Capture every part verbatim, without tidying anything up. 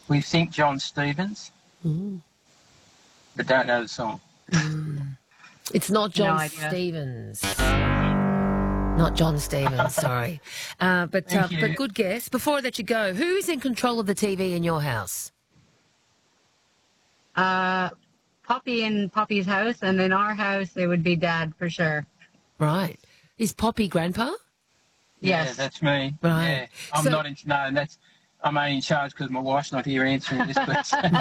we think John Stevens, Mm. but don't know the song. Mm. It's not John No idea. Stevens. Not John Stevens, sorry. Uh, but uh, Thank you. but good guess. Before I let you go, who's in control of the T V in your house? Uh, Poppy in Poppy's house, and in our house, it would be Dad for sure. Right. Is Poppy Grandpa? Yeah, Yes. that's me. Right. Yeah, I'm So- not in. No, and that's. I'm only in charge because my wife's not here answering this question.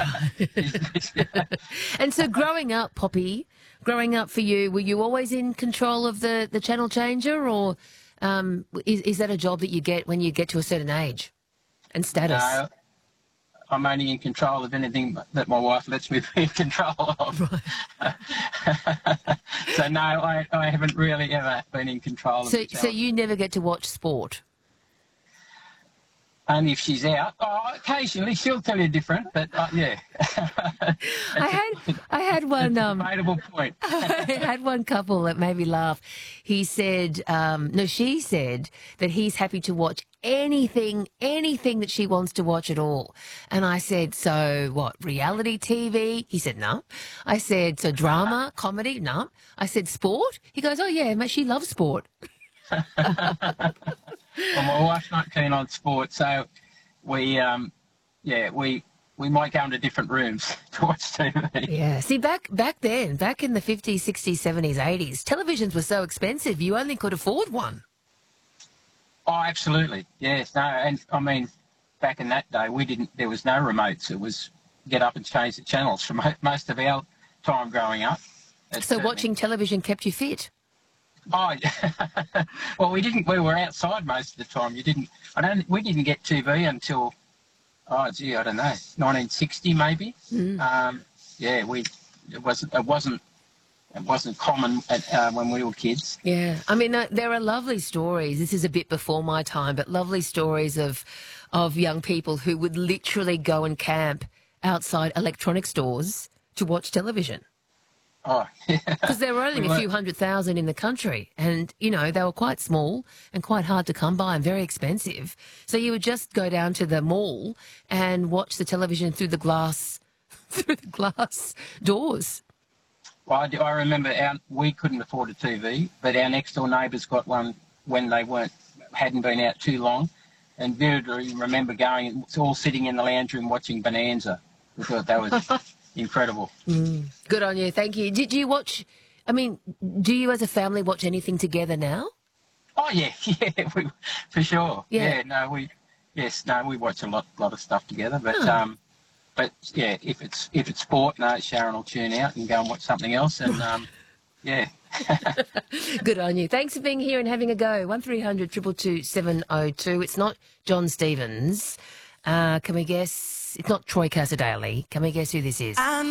And so growing up, Poppy, growing up for you, were you always in control of the, the channel changer, or um, is, is that a job that you get when you get to a certain age and status? No, I'm only in control of anything that my wife lets me be in control of. So no, I, I haven't really ever been in control of So, the so channel. you never get to watch sport? Only if she's out. Oh, occasionally she'll tell you different, but uh, yeah. I had I had one um Debatable point. I had one couple that made me laugh. He said, um, no, she said that he's happy to watch anything, anything that she wants to watch at all. And I said, so what, reality T V? He said, no. I said, so drama, comedy? No. I said, sport? He goes, oh yeah, mate, she loves sport. Well, my wife's not keen on sport, so we, um, yeah, we we might go into different rooms to watch T V. Yeah. See, back back then, back in the fifties, sixties, seventies, eighties, televisions were so expensive you only could afford one. Oh, absolutely. Yes. No. And I mean, back in that day, we didn't. There was no remotes. It was get up and change the channels for mo- most of our time growing up. It's, So uh, watching television kept you fit. Oh, yeah. Well, we didn't. We were outside most of the time. You didn't. I don't. We didn't get T V until. Oh, gee, I don't know. nineteen sixty maybe. Mm. Um, yeah, we. It wasn't. It wasn't. It wasn't common at, uh, when we were kids. Yeah, I mean, uh, there are lovely stories. This is a bit before my time, but lovely stories of of young people who would literally go and camp outside electronic stores to watch television. Oh, yeah. Because there were only We a were- few hundred thousand in the country, and you know they were quite small and quite hard to come by and very expensive. So you would just go down to the mall and watch the television through the glass through the glass doors. Well, I, do- I remember our, we couldn't afford a T V, but our next door neighbours got one when they weren't hadn't been out too long, and vividly remember going and all sitting in the lounge room watching Bonanza. We thought that was incredible. Mm. Good on you. Thank you. Did you watch, I mean, do you as a family watch anything together now? Oh yeah, yeah, we, for sure. Yeah. Yeah. no, we yes, no, we watch a lot, lot of stuff together. But Oh. um, but yeah, if it's if it's sport, no, Sharon will tune out and go and watch something else. And um, yeah. Good on you. Thanks for being here and having a go. one three hundred two two two seven oh two. It's not John Stevens. Uh, can we guess? It's not Troy Casadale. Can we guess who this is?